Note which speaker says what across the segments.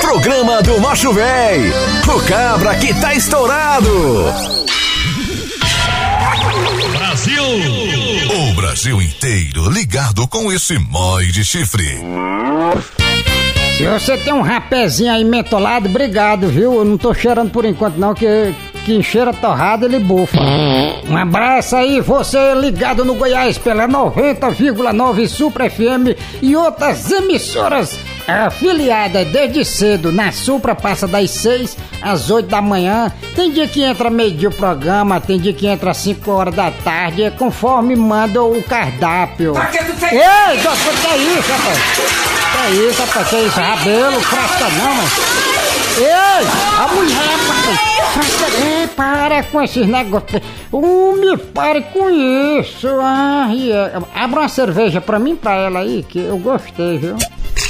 Speaker 1: Programa do Macho Véi, o cabra que tá estourado.
Speaker 2: Brasil!
Speaker 3: O Brasil inteiro ligado com esse mói de chifre.
Speaker 4: Se você tem um rapézinho aí mentolado, obrigado, viu? Eu não tô cheirando por enquanto não, que cheira torrado ele bufa. Um abraço aí, você ligado no Goiás pela 90,9 Supra FM e outras emissoras afiliadas desde cedo. Na Supra passa das 6 às 8 da manhã. Tem dia que entra meio-dia o programa, tem dia que entra às 5 horas da tarde, é conforme manda o cardápio. Ei, doutor, que é isso, rapaz? Que é isso, Rabelo, fresca não, mas... Ei, a mulher, rapaz, ei, para com esses negócios. Me pare com isso. Abra uma cerveja pra mim, pra ela aí, que eu gostei, viu?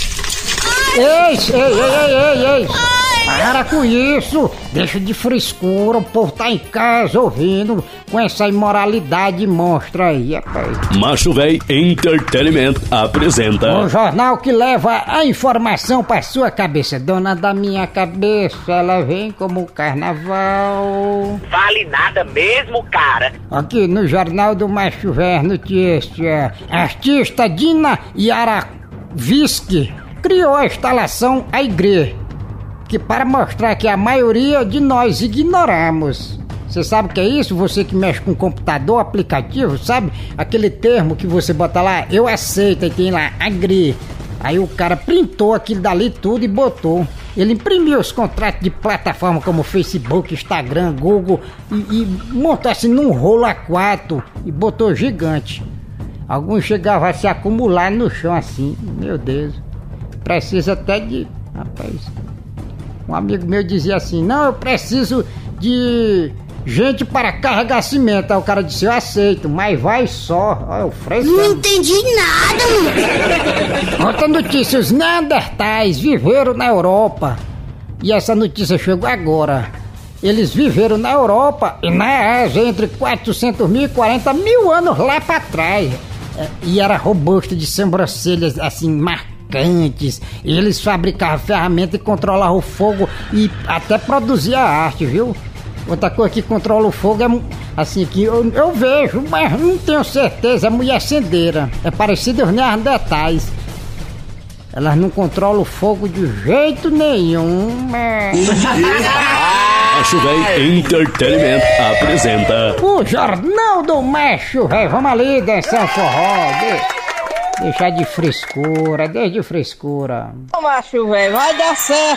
Speaker 4: Ei, para com isso. Deixa de frescura, o povo tá em casa ouvindo com essa imoralidade monstra aí, rapaz.
Speaker 2: Macho Véi Entertainment apresenta
Speaker 4: o jornal que leva a informação pra sua cabeça. Dona da minha cabeça, ela vem como carnaval.
Speaker 5: Vale nada mesmo, cara.
Speaker 4: Aqui no Jornal do Macho Véi, notícia. Artista Dina Yaraviski criou a instalação A Igreja, que para mostrar que a maioria de nós ignoramos. Você sabe o que é isso? Você que mexe com computador, aplicativo, sabe? Aquele termo que você bota lá, eu aceito, e tem lá, agree. Aí o cara printou aquilo dali tudo e botou. Ele imprimiu os contratos de plataforma como Facebook, Instagram, Google e montou assim num rolo A4 e botou gigante. Alguns chegavam a se acumular no chão assim, meu Deus. Precisa até de... Rapaz, um amigo meu dizia assim, não, eu preciso de gente para carregar cimento. Aí o cara disse, eu aceito, mas vai só. Olha o fresco.
Speaker 6: Não entendi nada.
Speaker 4: Outra notícia, os neandertais viveram na Europa. E essa notícia chegou agora. Eles viveram na Europa e na Ásia entre 400 mil e 40 mil anos lá para trás. E era robusto, de sobrancelhas assim, marcadas. E eles fabricavam ferramentas e controlavam o fogo e até produziam arte, viu? Outra coisa que controla o fogo é assim que eu vejo, mas não tenho certeza, é mulher cendeira. É parecido aos neandertais. Elas não controlam o fogo de jeito nenhum.
Speaker 2: Macho Véi Entertainment apresenta
Speaker 4: o Jornal do Macho Véi. Vamos ali dançar forró. Deixar de frescura, desde frescura.
Speaker 7: Ô macho velho, vai dar certo.